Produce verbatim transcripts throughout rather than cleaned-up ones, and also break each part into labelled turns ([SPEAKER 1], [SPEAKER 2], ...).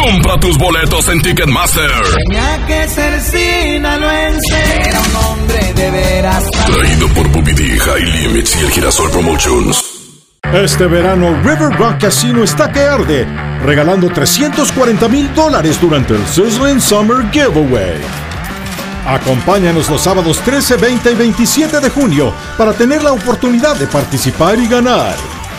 [SPEAKER 1] Compra tus boletos en Ticketmaster.
[SPEAKER 2] Tenía que ser sinaloense, era un hombre de veras.
[SPEAKER 1] Traído por Bobby D, High Limits y el Girasol Promotions.
[SPEAKER 3] Este verano, River Rock Casino está que arde, regalando trescientos cuarenta mil dólares durante el Sizzling Summer Giveaway. Acompáñanos los sábados trece, veinte y veintisiete de junio para tener la oportunidad de participar y ganar.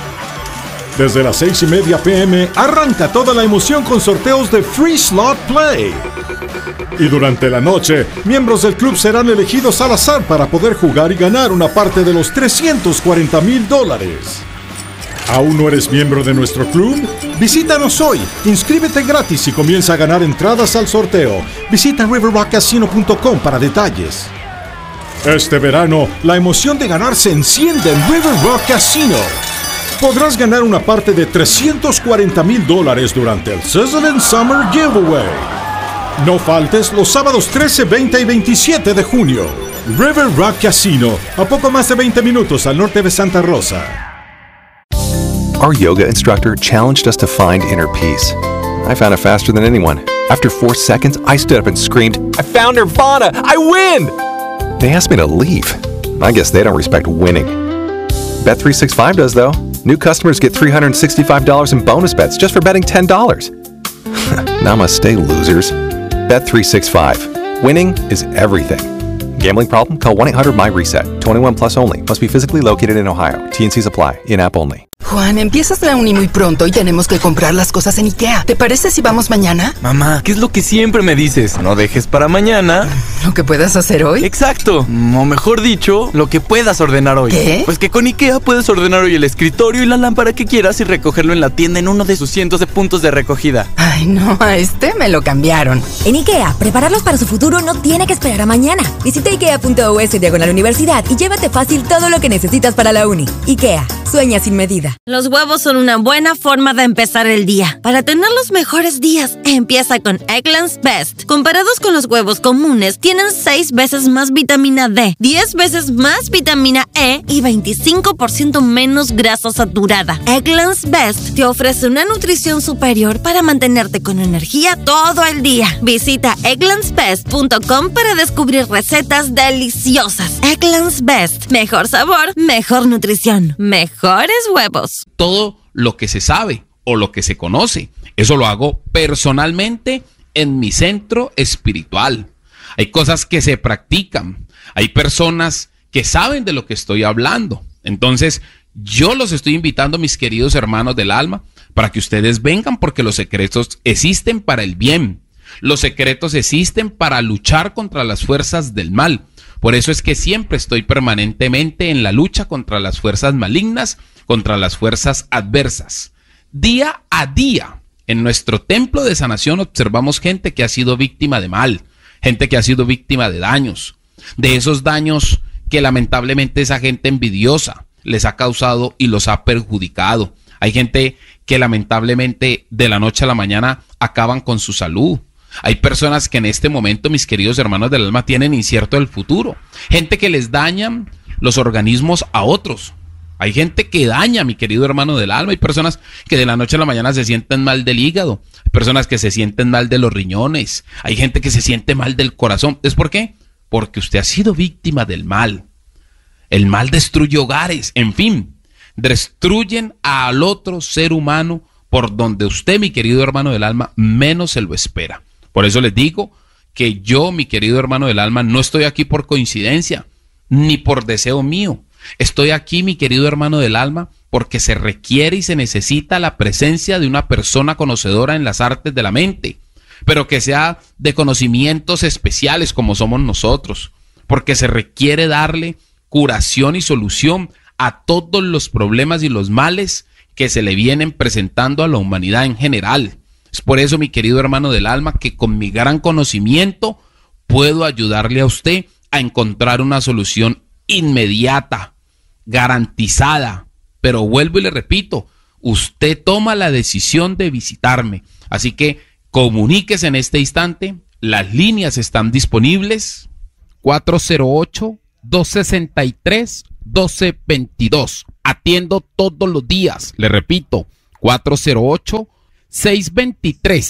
[SPEAKER 3] Desde las seis y media p m arranca toda la emoción con sorteos de Free Slot Play. Y durante la noche, miembros del club serán elegidos al azar para poder jugar y ganar una parte de los trescientos cuarenta mil dólares. ¿Aún no eres miembro de nuestro club? Visítanos hoy, inscríbete gratis y comienza a ganar entradas al sorteo. Visita river rock casino punto com para detalles. Este verano, la emoción de ganar se enciende en River Rock Casino. Podrás ganar una parte de trescientos cuarenta mil dólares durante el Sizzling Summer Giveaway. No faltes los sábados trece, veinte y veintisiete de junio. River Rock Casino, a poco más de veinte minutos al norte de Santa Rosa.
[SPEAKER 4] Our yoga instructor challenged us to find inner peace. I found it faster than anyone. After four seconds, I stood up and screamed, "I found Nirvana! I win!" They asked me to leave. I guess they don't respect winning. Bet three sixty-five does, though. New customers get three hundred sixty-five dollars in bonus bets just for betting ten dollars. Namaste, losers. Bet three sixty-five. Winning is everything. Gambling problem? Call one eight hundred my reset. twenty-one plus only. Must be physically located in Ohio. T and C's apply. In-app only.
[SPEAKER 5] Juan, empiezas la uni muy pronto y tenemos que comprar las cosas en IKEA. ¿Te parece si vamos mañana?
[SPEAKER 6] Mamá, ¿qué es lo que siempre me dices? No dejes para mañana
[SPEAKER 5] ¿lo que puedas hacer hoy?
[SPEAKER 6] Exacto, o mejor dicho, lo que puedas ordenar hoy.
[SPEAKER 5] ¿Qué?
[SPEAKER 6] Pues que con IKEA puedes ordenar hoy el escritorio y la lámpara que quieras y recogerlo en la tienda en uno de sus cientos de puntos de recogida.
[SPEAKER 5] Ay, no, a este me lo cambiaron.
[SPEAKER 7] En IKEA, prepararlos para su futuro no tiene que esperar a mañana. Visita ikea punto u s diagonal universidad y llévate fácil todo lo que necesitas para la uni. IKEA, sueña sin medida.
[SPEAKER 8] Los huevos son una buena forma de empezar el día. Para tener los mejores días, empieza con Eggland's Best. Comparados con los huevos comunes, tienen seis veces más vitamina D, diez veces más vitamina E y veinticinco por ciento menos grasa saturada. Eggland's Best te ofrece una nutrición superior para mantenerte con energía todo el día. Visita egglands best punto com para descubrir recetas deliciosas. Eggland's Best. Mejor sabor, mejor nutrición, mejores huevos.
[SPEAKER 9] Todo lo que se sabe o lo que se conoce, eso lo hago personalmente en mi centro espiritual. Hay cosas que se practican, hay personas que saben de lo que estoy hablando. Entonces, yo los estoy invitando, mis queridos hermanos del alma, para que ustedes vengan, porque los secretos existen para el bien. Los secretos existen para luchar contra las fuerzas del mal. Por eso es que siempre estoy permanentemente en la lucha contra las fuerzas malignas, contra las fuerzas adversas. Día a día, en nuestro templo de sanación observamos gente que ha sido víctima de mal, gente que ha sido víctima de daños, de esos daños que lamentablemente esa gente envidiosa les ha causado y los ha perjudicado. Hay gente que lamentablemente de la noche a la mañana acaban con su salud. Hay personas que en este momento, mis queridos hermanos del alma, tienen incierto el futuro. Gente que les dañan los organismos a otros. Hay gente que daña, mi querido hermano del alma. Hay personas que de la noche a la mañana se sienten mal del hígado. Hay personas que se sienten mal de los riñones. Hay gente que se siente mal del corazón. ¿Es por qué? Porque usted ha sido víctima del mal. El mal destruye hogares. En fin, destruyen al otro ser humano por donde usted, mi querido hermano del alma, menos se lo espera. Por eso les digo que yo, mi querido hermano del alma, no estoy aquí por coincidencia, ni por deseo mío. Estoy aquí, mi querido hermano del alma, porque se requiere y se necesita la presencia de una persona conocedora en las artes de la mente, pero que sea de conocimientos especiales como somos nosotros, porque se requiere darle curación y solución a todos los problemas y los males que se le vienen presentando a la humanidad en general. Es por eso, mi querido hermano del alma, que con mi gran conocimiento puedo ayudarle a usted a encontrar una solución inmediata, garantizada. Pero vuelvo y le repito, usted toma la decisión de visitarme. Así que comuníquese en este instante. Las líneas están disponibles. cuatro cero ocho, dos seis tres, uno dos dos dos. Atiendo todos los días. Le repito, cuatro cero ocho, seis dos tres,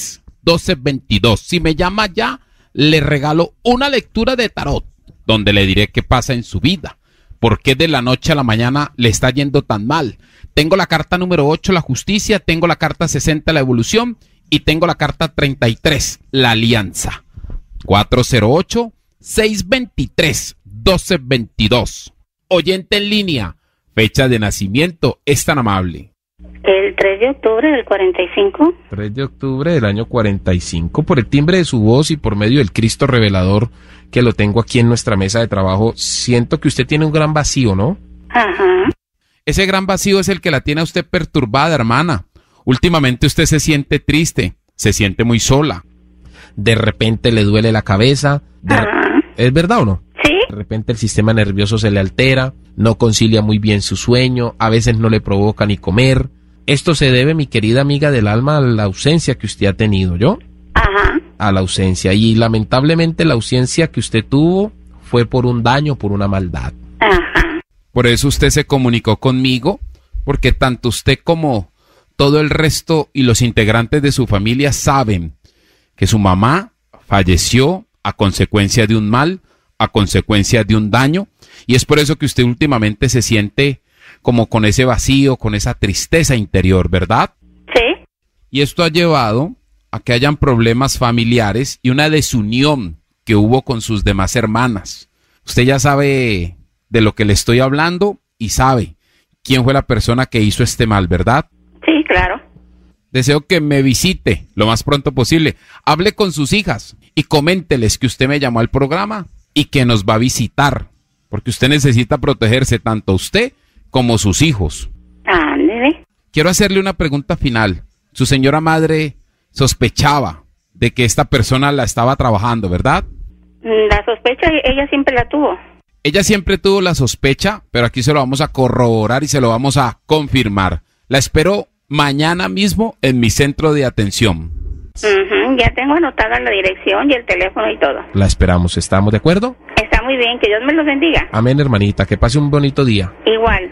[SPEAKER 9] doce veintidós. Si me llama ya, le regalo una lectura de tarot, donde le diré qué pasa en su vida. ¿Por qué de la noche a la mañana le está yendo tan mal? Tengo la carta número ocho, la justicia, tengo la carta sesenta, la evolución, y tengo la carta treinta y tres, la alianza. cuatro cero ocho, seis dos tres, doce veintidós. Oyente en línea, fecha de nacimiento, es tan amable.
[SPEAKER 10] El tres de octubre del cuarenta y cinco.
[SPEAKER 11] tres de octubre del año cuarenta y cinco. Por el timbre de su voz y por medio del Cristo revelador que lo tengo aquí en nuestra mesa de trabajo, siento que usted tiene un gran vacío, ¿no?
[SPEAKER 10] Ajá.
[SPEAKER 9] Ese gran vacío es el que la tiene a usted perturbada, hermana. Últimamente usted se siente triste, se siente muy sola.
[SPEAKER 11] De repente le duele la cabeza. De
[SPEAKER 10] Ajá.
[SPEAKER 11] ¿Es verdad o no?
[SPEAKER 10] Sí.
[SPEAKER 11] De repente el sistema nervioso se le altera, no concilia muy bien su sueño, a veces no le provoca ni comer. Esto se debe, mi querida amiga del alma, a la ausencia que usted ha tenido, ¿yo?
[SPEAKER 10] Ajá.
[SPEAKER 11] A la ausencia. Y lamentablemente la ausencia que usted tuvo fue por un daño, por una maldad.
[SPEAKER 10] Ajá.
[SPEAKER 9] Por eso usted se comunicó conmigo, porque tanto usted como todo el resto y los integrantes de su familia saben que su mamá falleció a consecuencia de un mal, a consecuencia de un daño, y es por eso que usted últimamente se siente como con ese vacío, con esa tristeza interior, ¿verdad?
[SPEAKER 10] Sí.
[SPEAKER 9] Y esto ha llevado a que hayan problemas familiares y una desunión que hubo con sus demás hermanas. Usted ya sabe de lo que le estoy hablando y sabe quién fue la persona que hizo este mal, ¿verdad?
[SPEAKER 10] Sí, claro.
[SPEAKER 9] Deseo que me visite lo más pronto posible. Hable con sus hijas y coménteles que usted me llamó al programa y que nos va a visitar, porque usted necesita protegerse tanto usted como sus hijos.
[SPEAKER 10] Ándele.
[SPEAKER 9] Quiero hacerle una pregunta final. Su señora madre sospechaba de que esta persona la estaba trabajando, ¿verdad?
[SPEAKER 10] La sospecha ella siempre la tuvo.
[SPEAKER 9] Ella siempre tuvo la sospecha, pero aquí se lo vamos a corroborar y se lo vamos a confirmar. La espero mañana mismo en mi centro de atención.
[SPEAKER 10] Uh-huh. Ya tengo anotada la dirección y el teléfono y todo.
[SPEAKER 11] La esperamos, ¿estamos de acuerdo?
[SPEAKER 10] Está muy bien, que Dios me los bendiga.
[SPEAKER 11] Amén, hermanita, que pase un bonito día.
[SPEAKER 10] Igual.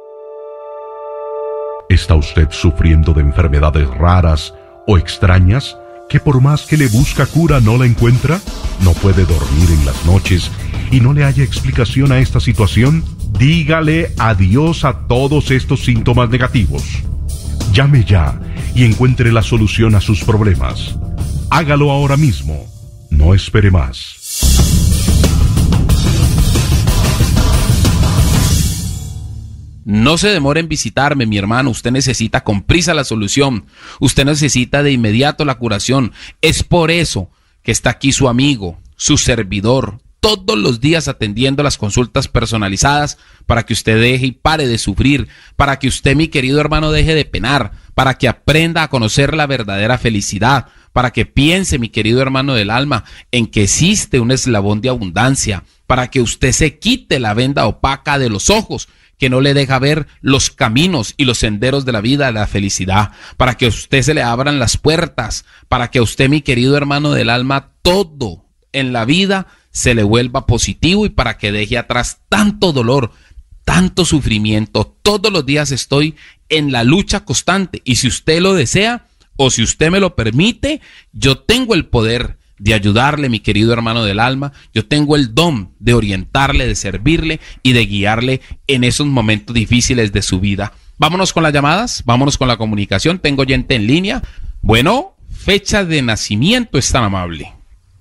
[SPEAKER 3] ¿Está usted sufriendo de enfermedades raras o extrañas que por más que le busca cura no la encuentra? ¿No puede dormir en las noches y no le haya explicación a esta situación? Dígale adiós a todos estos síntomas negativos. Llame ya y encuentre la solución a sus problemas. Hágalo ahora mismo. No espere más.
[SPEAKER 9] No se demore en visitarme, mi hermano. Usted necesita con prisa la solución. Usted necesita de inmediato la curación. Es por eso que está aquí su amigo, su servidor, todos los días atendiendo las consultas personalizadas para que usted deje y pare de sufrir, para que usted, mi querido hermano, deje de penar, para que aprenda a conocer la verdadera felicidad, para que piense, mi querido hermano del alma, en que existe un eslabón de abundancia, para que usted se quite la venda opaca de los ojos que no le deja ver los caminos y los senderos de la vida, de la felicidad, para que a usted se le abran las puertas, para que a usted, mi querido hermano del alma, todo en la vida se le vuelva positivo y para que deje atrás tanto dolor, tanto sufrimiento. Todos los días estoy en la lucha constante y si usted lo desea o si usted me lo permite, yo tengo el poder de ayudarle, mi querido hermano del alma. Yo tengo el don de orientarle, de servirle y de guiarle en esos momentos difíciles de su vida. Vámonos con las llamadas, vámonos con la comunicación. Tengo oyente en línea. Bueno, fecha de nacimiento, es tan amable.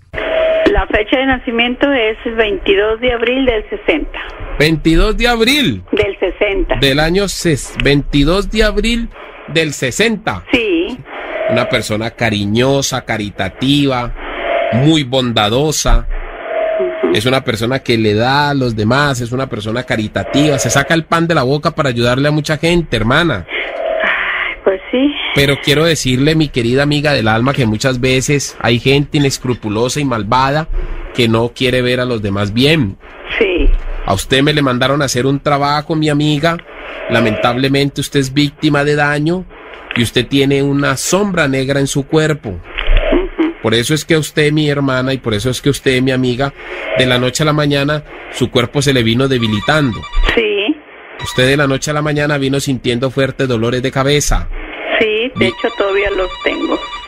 [SPEAKER 10] La fecha de nacimiento es el veintidós de abril del sesenta.
[SPEAKER 11] veintidós de abril.
[SPEAKER 10] Del sesenta.
[SPEAKER 11] Del año ses- veintidós de abril del sesenta.
[SPEAKER 10] Sí.
[SPEAKER 11] Una persona cariñosa, caritativa, muy bondadosa. Uh-huh. Es una persona que le da a los demás, es una persona caritativa, se saca el pan de la boca para ayudarle a mucha gente, hermana.
[SPEAKER 10] Pues sí.
[SPEAKER 11] Pero quiero decirle, mi querida amiga del alma, que muchas veces hay gente inescrupulosa y malvada que no quiere ver a los demás bien.
[SPEAKER 10] Sí.
[SPEAKER 11] A usted me le mandaron a hacer un trabajo, mi amiga. Lamentablemente usted es víctima de daño y usted tiene una sombra negra en su cuerpo. Uh-huh. Por eso es que usted, mi hermana, y por eso es que usted, mi amiga, de la noche a la mañana su cuerpo se le vino debilitando.
[SPEAKER 10] Sí.
[SPEAKER 11] Usted de la noche a la mañana vino sintiendo fuertes dolores de cabeza.
[SPEAKER 10] Sí, de hecho todavía los tengo.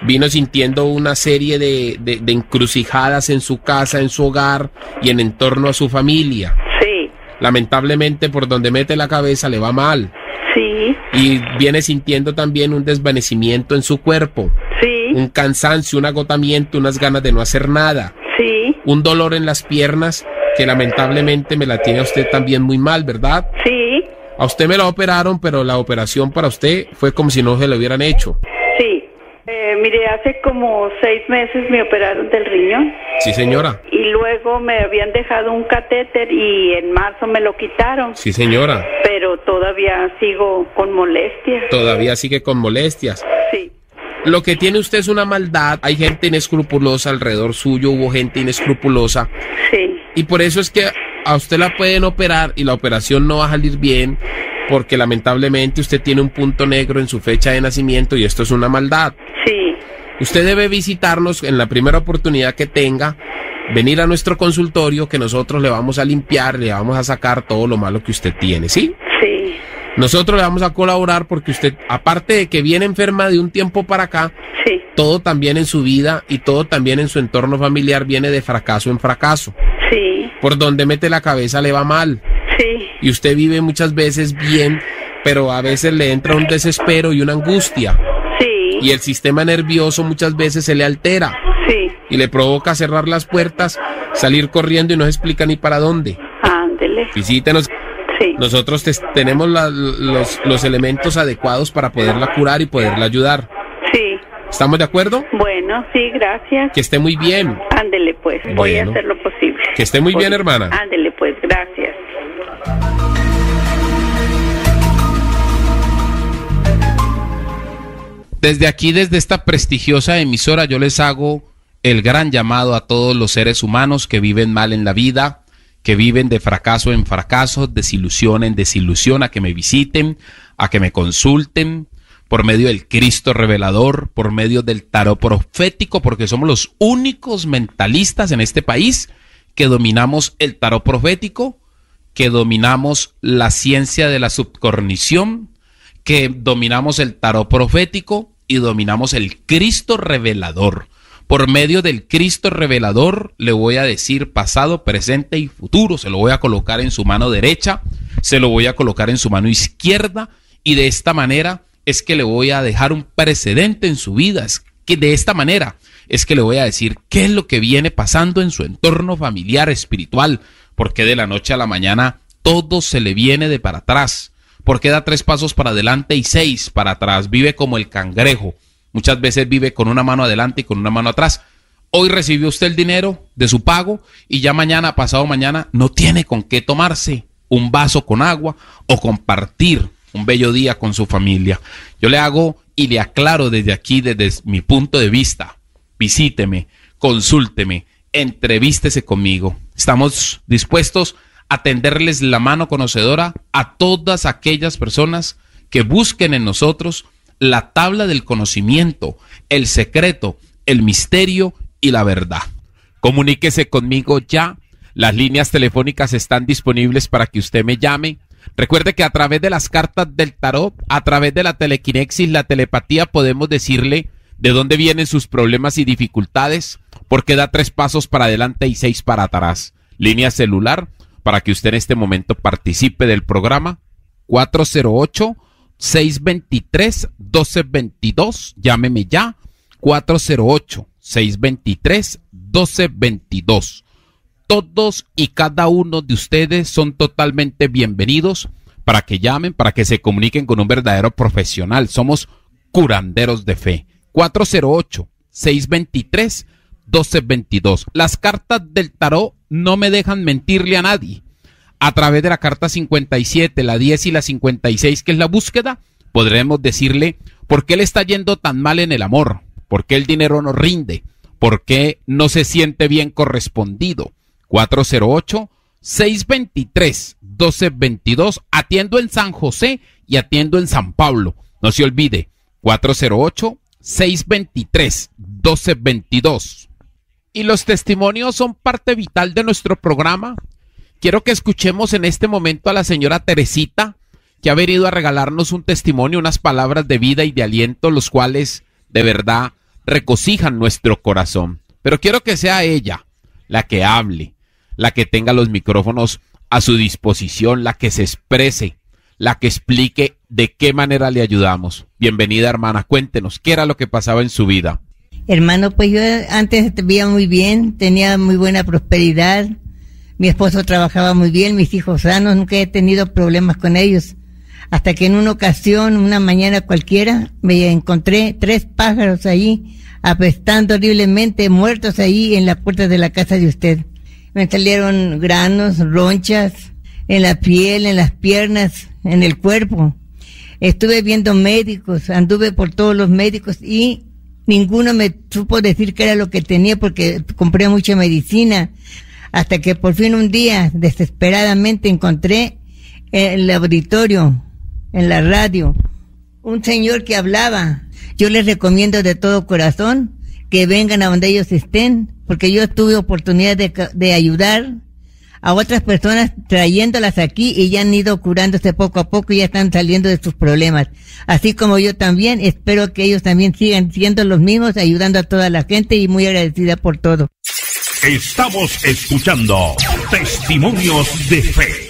[SPEAKER 11] vino sintiendo una serie de, de, de encrucijadas en su casa, en su hogar y en entorno a su familia.
[SPEAKER 10] Sí.
[SPEAKER 11] Lamentablemente por donde mete la cabeza le va mal.
[SPEAKER 10] Sí.
[SPEAKER 11] Y viene sintiendo también un desvanecimiento en su cuerpo.
[SPEAKER 10] Sí.
[SPEAKER 11] Un cansancio, un agotamiento, unas ganas de no hacer nada.
[SPEAKER 10] Sí.
[SPEAKER 11] Un dolor en las piernas que lamentablemente me la tiene a usted también muy mal, ¿verdad?
[SPEAKER 10] Sí.
[SPEAKER 11] A usted me la operaron, pero la operación para usted fue como si no se la hubieran hecho.
[SPEAKER 10] Sí. Eh, mire, hace como seis meses me operaron del riñón.
[SPEAKER 11] Sí, señora.
[SPEAKER 10] Y luego me habían dejado un catéter y en marzo me lo quitaron.
[SPEAKER 11] Sí, señora.
[SPEAKER 10] Pero todavía sigo con molestias.
[SPEAKER 11] Todavía sigue con molestias.
[SPEAKER 10] Sí.
[SPEAKER 11] Lo que tiene usted es una maldad. Hay gente inescrupulosa alrededor suyo, hubo gente inescrupulosa.
[SPEAKER 10] Sí.
[SPEAKER 11] Y por eso es que a usted la pueden operar y la operación no va a salir bien, porque lamentablemente usted tiene un punto negro en su fecha de nacimiento y esto es una maldad.
[SPEAKER 10] Sí.
[SPEAKER 11] Usted debe visitarnos en la primera oportunidad que tenga, venir a nuestro consultorio que nosotros le vamos a limpiar, le vamos a sacar todo lo malo que usted tiene, ¿sí?
[SPEAKER 10] Sí.
[SPEAKER 11] Nosotros le vamos a colaborar porque usted, aparte de que viene enferma de un tiempo para acá,
[SPEAKER 10] sí,
[SPEAKER 11] todo también en su vida y todo también en su entorno familiar viene de fracaso en fracaso.
[SPEAKER 10] Sí.
[SPEAKER 11] Por donde mete la cabeza le va mal.
[SPEAKER 10] Sí.
[SPEAKER 11] Y usted vive muchas veces bien, pero a veces le entra un desespero y una angustia.
[SPEAKER 10] Sí.
[SPEAKER 11] Y el sistema nervioso muchas veces se le altera.
[SPEAKER 10] Sí.
[SPEAKER 11] Y le provoca cerrar las puertas, salir corriendo y no se explica ni para dónde.
[SPEAKER 10] Ándele.
[SPEAKER 11] Visítenos.
[SPEAKER 10] Sí.
[SPEAKER 11] Nosotros te, tenemos la, los, los elementos adecuados para poderla curar y poderla ayudar.
[SPEAKER 10] Sí.
[SPEAKER 11] ¿Estamos de acuerdo?
[SPEAKER 10] Bueno, sí, gracias.
[SPEAKER 11] Que esté muy bien.
[SPEAKER 10] Ándele pues,
[SPEAKER 11] Bueno.
[SPEAKER 10] voy a hacer lo posible.
[SPEAKER 11] Que esté muy
[SPEAKER 10] Voy.
[SPEAKER 11] bien, hermana.
[SPEAKER 10] Ándele pues, gracias.
[SPEAKER 9] Desde aquí, desde esta prestigiosa emisora, yo les hago el gran llamado a todos los seres humanos que viven mal en la vida, que viven de fracaso en fracaso, desilusión en desilusión, a que me visiten, a que me consulten por medio del Cristo revelador, por medio del tarot profético, porque somos los únicos mentalistas en este país que dominamos el tarot profético, que dominamos la ciencia de la subcognición, que dominamos el tarot profético y dominamos el Cristo revelador. Por medio del Cristo revelador le voy a decir pasado, presente y futuro. Se lo voy a colocar en su mano derecha, se lo voy a colocar en su mano izquierda y de esta manera es que le voy a dejar un precedente en su vida. Es que de esta manera es que le voy a decir qué es lo que viene pasando en su entorno familiar, espiritual, porque de la noche a la mañana todo se le viene de para atrás, porque da tres pasos para adelante y seis para atrás, vive como el cangrejo. Muchas veces vive con una mano adelante y con una mano atrás. Hoy recibió usted el dinero de su pago y ya mañana, pasado mañana, no tiene con qué tomarse un vaso con agua o compartir un bello día con su familia. Yo le hago y le aclaro desde aquí, desde mi punto de vista. Visíteme, consúlteme, entrevístese conmigo. Estamos dispuestos a tenderles la mano conocedora a todas aquellas personas que busquen en nosotros la tabla del conocimiento, el secreto, el misterio y la verdad. Comuníquese conmigo ya. Las líneas telefónicas están disponibles para que usted me llame. Recuerde que a través de las cartas del tarot, a través de la telequinexis, la telepatía, podemos decirle de dónde vienen sus problemas y dificultades, porque da tres pasos para adelante y seis para atrás. Línea celular para que usted en este momento participe del programa, cuatro cero ocho, seis dos tres, uno dos dos dos. Llámeme ya, cuatro cero ocho, seis dos tres, uno dos dos dos. Todos y cada uno de ustedes son totalmente bienvenidos para que llamen, para que se comuniquen con un verdadero profesional. Somos curanderos de fe. cuatro cero ocho, seis dos tres, uno dos dos dos. Las cartas del tarot no me dejan mentirle a nadie. A través de la carta cincuenta y siete, la diez y la cincuenta y seis, que es la búsqueda, podremos decirle por qué le está yendo tan mal en el amor, por qué el dinero no rinde, por qué no se siente bien correspondido. cuatro cero ocho, seis dos tres, uno dos dos dos. Atiendo en San José y atiendo en San Pablo. No se olvide, cuatro cero ocho, seis dos tres, uno dos dos dos. Y los testimonios son parte vital de nuestro programa. Quiero que escuchemos en este momento a la señora Teresita, que ha venido a regalarnos un testimonio, unas palabras de vida y de aliento, los cuales de verdad regocijan nuestro corazón. Pero quiero que sea ella la que hable, la que tenga los micrófonos a su disposición, la que se exprese, la que explique de qué manera le ayudamos. Bienvenida, hermana, cuéntenos, ¿qué era lo que pasaba en su vida?
[SPEAKER 12] Hermano, pues yo antes vivía muy bien, tenía muy buena prosperidad, mi esposo trabajaba muy bien, mis hijos sanos, nunca he tenido problemas con ellos. Hasta que en una ocasión, una mañana cualquiera, me encontré tres pájaros ahí, apestando horriblemente, muertos ahí en la puerta de la casa de usted. Me salieron granos, ronchas, en la piel, en las piernas, en el cuerpo. Estuve viendo médicos, anduve por todos los médicos y ninguno me supo decir qué era lo que tenía porque compré mucha medicina. Hasta que por fin un día, desesperadamente, encontré en el auditorio, en la radio, un señor que hablaba. Yo les recomiendo de todo corazón que vengan a donde ellos estén, porque yo tuve oportunidad de, de ayudar a otras personas trayéndolas aquí y ya han ido curándose poco a poco y ya están saliendo de sus problemas. Así como yo también, espero que ellos también sigan siendo los mismos, ayudando a toda la gente y muy agradecida por todo.
[SPEAKER 13] Estamos escuchando Testimonios de Fe.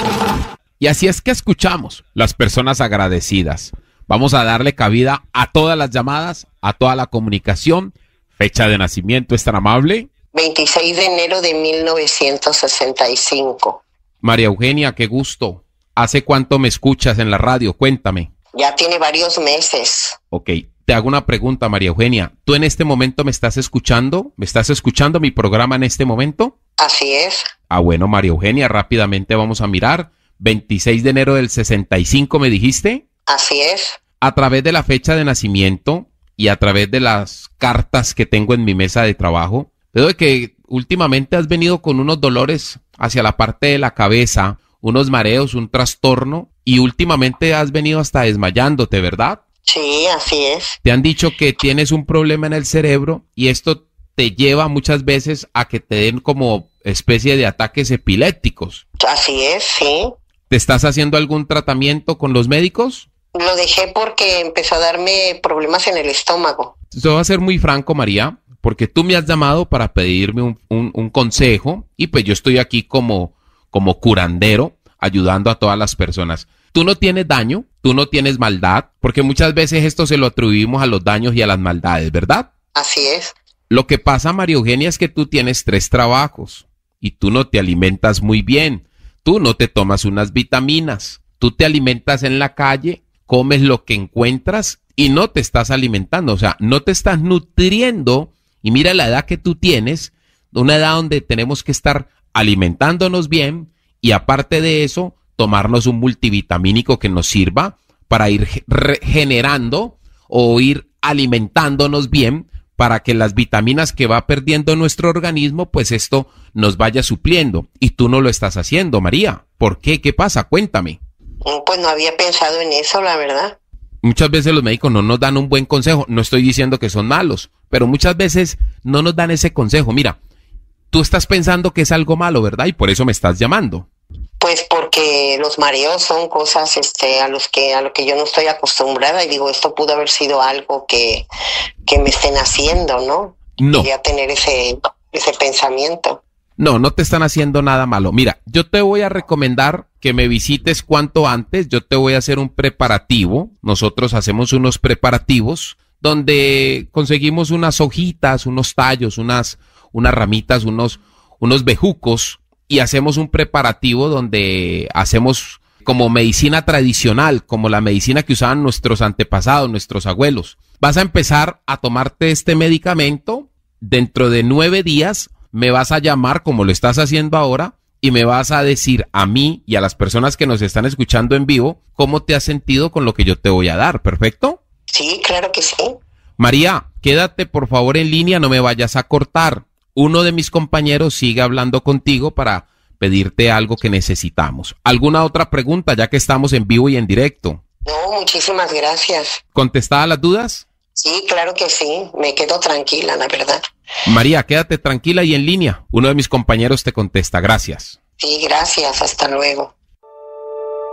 [SPEAKER 9] Y así es que escuchamos las personas agradecidas. Vamos a darle cabida a todas las llamadas, a toda la comunicación. Fecha de nacimiento, ¿es tan amable?
[SPEAKER 14] veintiséis de enero de mil novecientos sesenta y cinco.
[SPEAKER 9] María Eugenia, qué gusto. ¿Hace cuánto me escuchas en la radio? Cuéntame.
[SPEAKER 14] Ya tiene varios meses.
[SPEAKER 9] Ok, te hago una pregunta, María Eugenia. ¿Tú en este momento me estás escuchando? ¿Me estás escuchando mi programa en este momento?
[SPEAKER 14] Así es.
[SPEAKER 9] Ah, bueno, María Eugenia, rápidamente vamos a mirar. veintiséis de enero del sesenta y cinco, ¿me dijiste?
[SPEAKER 14] Así es.
[SPEAKER 9] A través de la fecha de nacimiento y a través de las cartas que tengo en mi mesa de trabajo, veo que últimamente has venido con unos dolores hacia la parte de la cabeza, unos mareos, un trastorno, y últimamente has venido hasta desmayándote, ¿verdad?
[SPEAKER 14] Sí, así es.
[SPEAKER 9] Te han dicho que tienes un problema en el cerebro y esto te lleva muchas veces a que te den como especie de ataques epilépticos.
[SPEAKER 14] Así es, sí.
[SPEAKER 9] ¿Te estás haciendo algún tratamiento con los médicos?
[SPEAKER 14] Lo dejé porque empezó a darme problemas en el estómago.
[SPEAKER 9] Te voy a ser muy franco, María, porque tú me has llamado para pedirme un, un, un consejo y pues yo estoy aquí como, como curandero ayudando a todas las personas. Tú no tienes daño, tú no tienes maldad, porque muchas veces esto se lo atribuimos a los daños y a las maldades, ¿verdad?
[SPEAKER 14] Así es.
[SPEAKER 9] Lo que pasa, María Eugenia, es que tú tienes tres trabajos y tú no te alimentas muy bien. Tú no te tomas unas vitaminas, tú te alimentas en la calle, comes lo que encuentras y no te estás alimentando, o sea, no te estás nutriendo. Y mira la edad que tú tienes, una edad donde tenemos que estar alimentándonos bien y aparte de eso, tomarnos un multivitamínico que nos sirva para ir regenerando o ir alimentándonos bien para que las vitaminas que va perdiendo nuestro organismo, pues esto nos vaya supliendo. Y tú no lo estás haciendo, María. ¿Por qué? ¿Qué pasa? Cuéntame.
[SPEAKER 14] Pues no había pensado en eso, la verdad.
[SPEAKER 9] Muchas veces los médicos no nos dan un buen consejo. No estoy diciendo que son malos, pero muchas veces no nos dan ese consejo. Mira, tú estás pensando que es algo malo, ¿verdad? Y por eso me estás llamando.
[SPEAKER 14] Pues porque los mareos son cosas este, a los que a lo que yo no estoy acostumbrada y digo, esto pudo haber sido algo que, que me estén haciendo, ¿no?
[SPEAKER 9] No.
[SPEAKER 14] Quería tener ese, ese pensamiento.
[SPEAKER 9] No, no te están haciendo nada malo. Mira, yo te voy a recomendar que me visites cuanto antes. Yo te voy a hacer un preparativo. Nosotros hacemos unos preparativos donde conseguimos unas hojitas, unos tallos, unas, unas ramitas, unos, unos bejucos y hacemos un preparativo donde hacemos como medicina tradicional, como la medicina que usaban nuestros antepasados, nuestros abuelos. Vas a empezar a tomarte este medicamento. Dentro de nueve días me vas a llamar como lo estás haciendo ahora y me vas a decir a mí y a las personas que nos están escuchando en vivo cómo te has sentido con lo que yo te voy a dar. ¿Perfecto?
[SPEAKER 14] Sí, claro que sí.
[SPEAKER 9] María, quédate por favor en línea, no me vayas a cortar. Uno de mis compañeros sigue hablando contigo para pedirte algo que necesitamos. ¿Alguna otra pregunta ya que estamos en vivo y en directo?
[SPEAKER 14] No, muchísimas gracias.
[SPEAKER 9] ¿Contestadas las dudas?
[SPEAKER 14] Sí, claro que sí. Me quedo tranquila, la verdad.
[SPEAKER 9] María, quédate tranquila y en línea. Uno de mis compañeros te contesta. Gracias.
[SPEAKER 14] Sí, gracias. Hasta luego.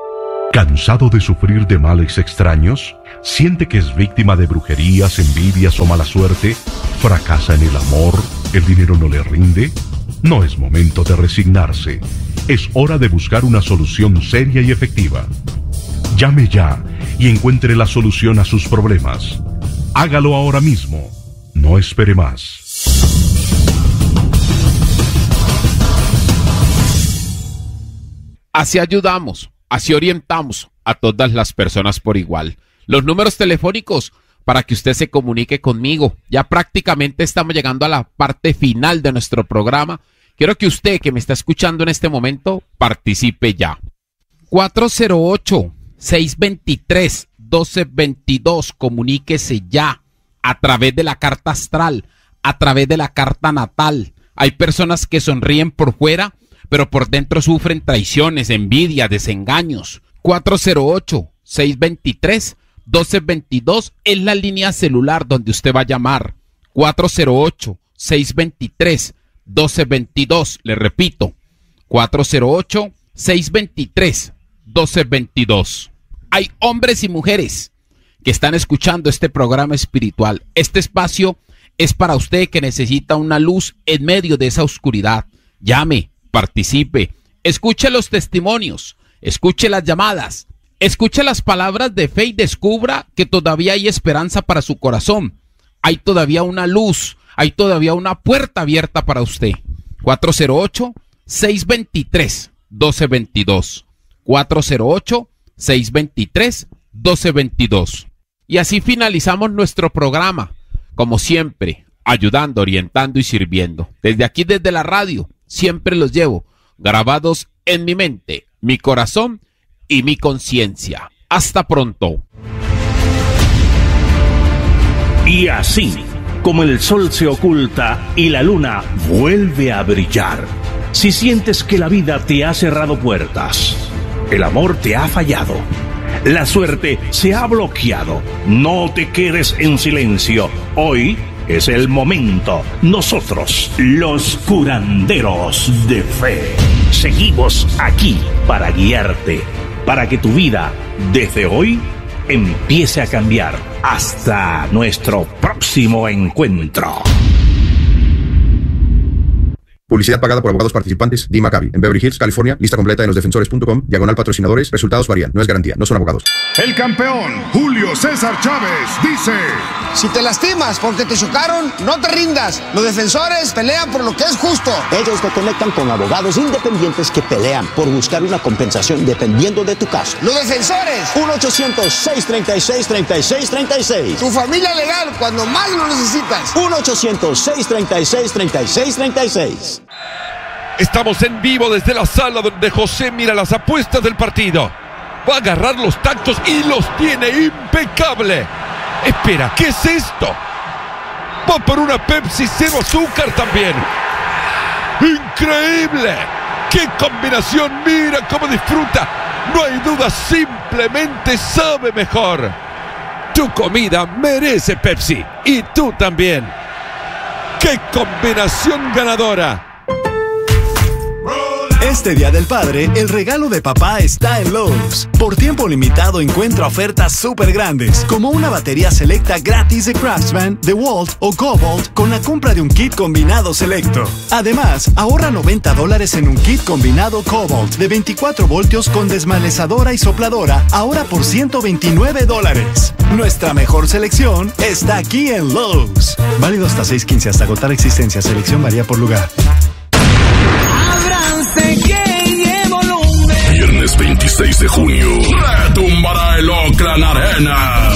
[SPEAKER 13] ¿Cansado de sufrir de males extraños? ¿Siente que es víctima de brujerías, envidias o mala suerte? ¿Fracasa en el amor? ¿El dinero no le rinde? No es momento de resignarse. Es hora de buscar una solución seria y efectiva. Llame ya y encuentre la solución a sus problemas. Hágalo ahora mismo. No espere más.
[SPEAKER 9] Así ayudamos, así orientamos a todas las personas por igual. Los números telefónicos para que usted se comunique conmigo. Ya prácticamente estamos llegando a la parte final de nuestro programa. Quiero que usted que me está escuchando en este momento participe ya. cuatro cero ocho, seis dos tres, uno dos dos dos. Comuníquese ya a través de la carta astral, a través de la carta natal. Hay personas que sonríen por fuera, pero por dentro sufren traiciones, envidia, desengaños. cuatro cero ocho, seis dos tres, uno dos dos dos es la línea celular donde usted va a llamar. cuatro cero ocho, seis dos tres, uno dos dos dos. Le repito, cuatro cero ocho, seis dos tres, uno dos dos dos. Hay hombres y mujeres que están escuchando este programa espiritual. Este espacio es para usted que necesita una luz en medio de esa oscuridad. Llame, participe, escuche los testimonios, escuche las llamadas, escuche las palabras de fe y descubra que todavía hay esperanza para su corazón. Hay todavía una luz, hay todavía una puerta abierta para usted. cuatro cero ocho, seis dos tres, uno dos dos dos. cuatro cero ocho, seis dos tres, uno dos dos dos. Y así finalizamos nuestro programa, como siempre, ayudando, orientando y sirviendo. Desde aquí, desde la radio, siempre los llevo grabados en mi mente, mi corazón y mi conciencia. Hasta pronto.
[SPEAKER 13] Y así, como el sol se oculta y la luna vuelve a brillar, si sientes que la vida te ha cerrado puertas, el amor te ha fallado, la suerte se ha bloqueado, no te quedes en silencio. Hoy es el momento. Nosotros, los curanderos de fe, seguimos aquí para guiarte, para que tu vida, desde hoy, empiece a cambiar. Hasta nuestro próximo encuentro.
[SPEAKER 15] Publicidad pagada por abogados participantes. D. Maccabi, en Beverly Hills, California. Lista completa en losdefensores punto com. Diagonal patrocinadores. Resultados varían. No es garantía. No son abogados.
[SPEAKER 16] El campeón, Julio César Chávez, dice:
[SPEAKER 17] si te lastimas porque te chocaron, no te rindas. Los defensores pelean por lo que es justo.
[SPEAKER 18] Ellos te conectan con abogados independientes que pelean por buscar una compensación dependiendo de tu caso.
[SPEAKER 17] Los defensores.
[SPEAKER 18] uno ochocientos, seis treinta y seis, treinta y seis treinta y seis.
[SPEAKER 17] Tu familia legal cuando más lo necesitas.
[SPEAKER 18] uno ochocientos, seis treinta y seis, treinta y seis treinta y seis.
[SPEAKER 19] Estamos en vivo desde la sala donde José mira las apuestas del partido. Va a agarrar los tactos y los tiene impecable. Espera, ¿qué es esto? Va por una Pepsi cero azúcar también. ¡Increíble! ¡Qué combinación! Mira cómo disfruta. No hay duda, simplemente sabe mejor. Tu comida merece Pepsi. Y tú también. ¡Qué combinación ganadora!
[SPEAKER 20] Este Día del Padre, el regalo de papá está en Lowe's. Por tiempo limitado encuentra ofertas súper grandes, como una batería selecta gratis de Craftsman, DeWalt o Cobalt con la compra de un kit combinado selecto. Además, ahorra noventa dólares en un kit combinado Cobalt de veinticuatro voltios con desmalezadora y sopladora, ahora por ciento veintinueve dólares. Nuestra mejor selección está aquí en Lowe's. Válido hasta seis quince hasta agotar existencia. Selección varía por lugar.
[SPEAKER 1] Viernes veintiséis de junio, retumbará el Oakland Arena.